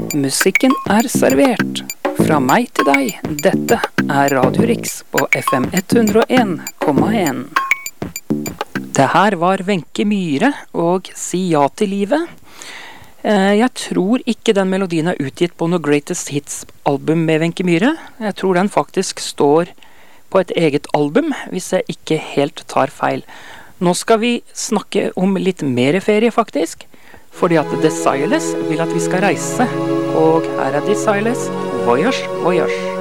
Musikken er servert. Fra meg til deg, dette er Radio Rix på FM 101,1. Det her var Wenche Myhre og Si ja til livet. Jeg tror ikke den melodien er utgitt på noe Greatest Hits-album med Wenche Myhre. Jeg tror den faktisk står på et eget album, hvis jeg ikke helt tar feil. Nå skal vi snakke om litt mer ferie faktisk, fordi at The Silas vil at vi skal reise, og her er The Silas, Voyage, Voyage.